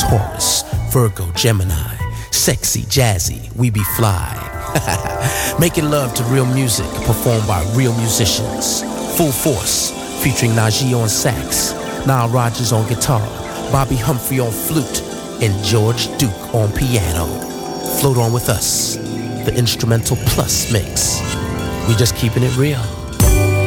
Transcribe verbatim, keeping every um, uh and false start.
Taurus, Virgo, Gemini. Sexy, jazzy, we be fly. Making love to real music, performed by real musicians. Full Force, featuring Najee on sax, Nile Rodgers on guitar, Bobby Humphrey on flute, and George Duke on piano. Float on with us, the Instrumental Plus mix. We just keeping it real.